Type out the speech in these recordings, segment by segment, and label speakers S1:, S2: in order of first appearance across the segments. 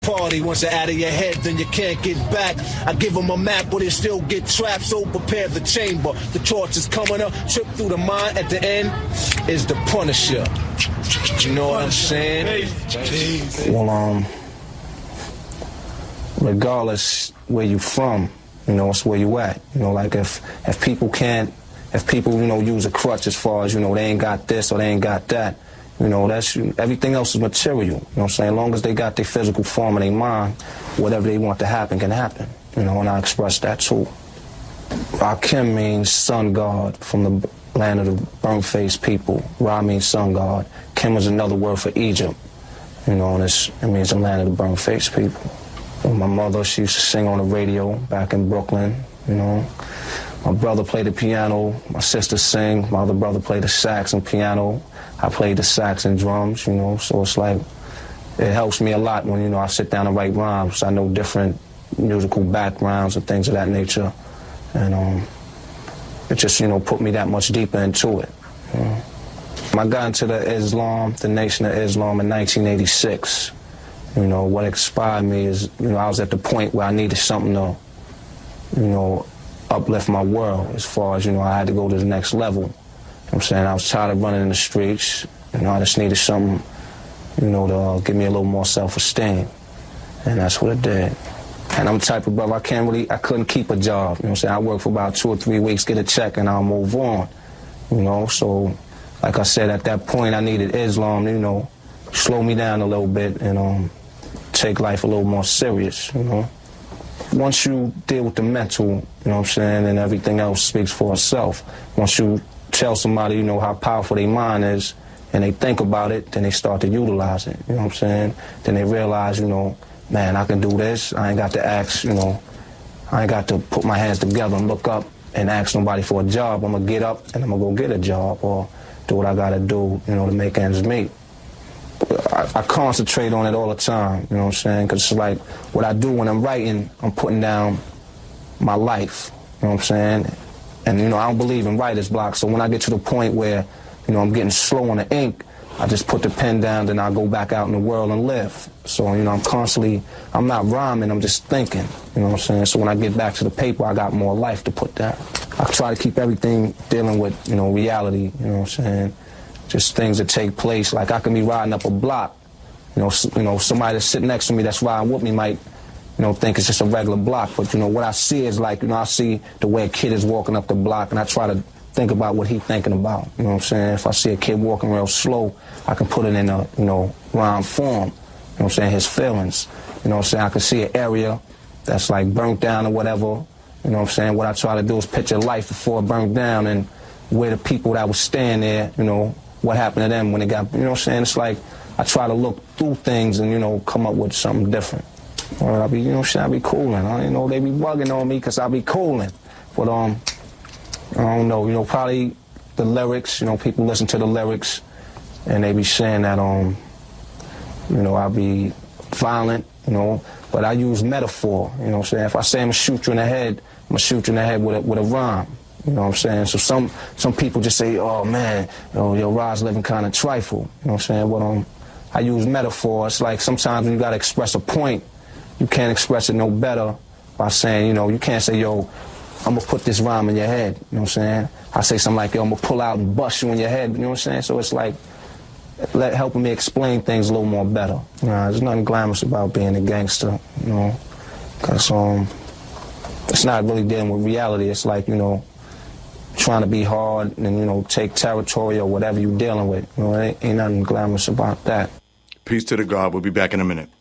S1: Party once you're out of your head, then you can't get back. I give them a map, but it still get trapped. So prepare the chamber. The torch is coming up. Trip through the mind. At the end is the Punisher. You know what I'm saying?
S2: Well, regardless where you from, you know, it's where you at. You know, like if people, you know, use a crutch as far as, you know, they ain't got this or they ain't got that. You know, that's everything else is material. You know what I'm saying? As long as they got their physical form in their mind, whatever they want to happen can happen. You know, and I express that too. Rakim means sun god from the land of the burnt-faced people. Ra means sun god. Kim is another word for Egypt. You know, and it means the land of the burnt-faced people. And my mother, she used to sing on the radio back in Brooklyn, you know. My brother played the piano, my sister sang, my other brother played the sax and piano. I played the sax and drums, you know, so it's like, it helps me a lot when, you know, I sit down and write rhymes. I know different musical backgrounds and things of that nature. And it just, you know, put me that much deeper into it. You know. I got into the Nation of Islam in 1986. You know, what inspired me is, you know, I was at the point where I needed something to, you know, uplift my world as far as, you know, I had to go to the next level. You know what I'm saying? I was tired of running in the streets. You know, I just needed something, you know, to give me a little more self-esteem. And that's what it did. And I'm the type of brother, I couldn't keep a job. You know what I'm saying? I work for about 2 or 3 weeks, get a check, and I'll move on. You know, so, like I said, at that point, I needed Islam, you know, slow me down a little bit and take life a little more serious, you know. Once you deal with the mental, you know what I'm saying, and everything else speaks for itself. Once you tell somebody, you know, how powerful their mind is, and they think about it, then they start to utilize it, you know what I'm saying? Then they realize, you know, man, I can do this. I ain't got to ask, you know, I ain't got to put my hands together and look up and ask nobody for a job. I'm going to get up and I'm going to go get a job or do what I got to do, you know, to make ends meet. I concentrate on it all the time, you know what I'm saying? Because it's like what I do when I'm writing, I'm putting down my life, you know what I'm saying? And, you know, I don't believe in writer's block, so when I get to the point where, you know, I'm getting slow on the ink, I just put the pen down, then I go back out in the world and live. So, you know, I'm not rhyming, I'm just thinking, you know what I'm saying? So when I get back to the paper, I got more life to put down. I try to keep everything dealing with, you know, reality, you know what I'm saying? Just things that take place. Like I can be riding up a block, you know, somebody that's sitting next to me that's riding with me might, you know, think it's just a regular block. But, you know, what I see is like, you know, I see the way a kid is walking up the block, and I try to think about what he's thinking about. You know what I'm saying? If I see a kid walking real slow, I can put it in a, you know, rhyme form. You know what I'm saying? His feelings. You know what I'm saying? I can see an area that's like burnt down or whatever. You know what I'm saying? What I try to do is picture life before it burnt down and where the people that was staying there, you know, what happened to them when it got, you know what I'm saying? It's like I try to look through things and, you know, come up with something different. Or I be, you know, I be cooling. You know, they be bugging on me because I be cooling. But, I don't know, you know, probably the lyrics, you know, people listen to the lyrics and they be saying that, you know, I be violent, you know, but I use metaphor, you know what I'm saying? If I say I'm going to shoot you in the head, I'm going to shoot you in the head with a rhyme. You know what I'm saying? So some people just say, oh, man, you know, your Rod's living kind of trifle. You know what I'm saying? But I use metaphor. It's like sometimes when you got to express a point, you can't express it no better by saying, you know, you can't say, yo, I'm going to put this rhyme in your head. You know what I'm saying? I say something like, yo, I'm going to pull out and bust you in your head. You know what I'm saying? So it's like helping me explain things a little more better. You know, there's nothing glamorous about being a gangster, you know, because it's not really dealing with reality. It's like, you know, trying to be hard and, you know, take territory or whatever you're dealing with. You know, ain't nothing glamorous about that.
S3: Peace to the God. We'll be back in a minute.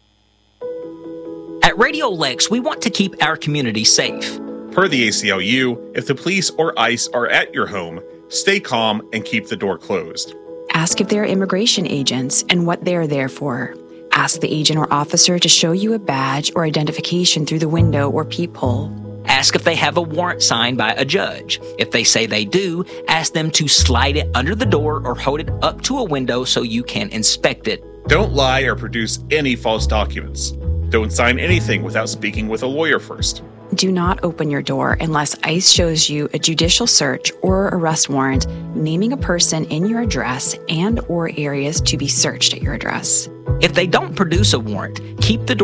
S4: At Radio Lex, we want to keep our community safe.
S5: Per the ACLU, if the police or ICE are at your home, stay calm and keep the door closed.
S6: Ask if they're immigration agents and what they're there for. Ask the agent or officer to show you a badge or identification through the window or peephole.
S4: Ask if they have a warrant signed by a judge. If they say they do, ask them to slide it under the door or hold it up to a window so you can inspect it.
S5: Don't lie or produce any false documents. Don't sign anything without speaking with a lawyer first.
S6: Do not open your door unless ICE shows you a judicial search or arrest warrant naming a person in your address and or areas to be searched at your address.
S4: If they don't produce a warrant, keep the door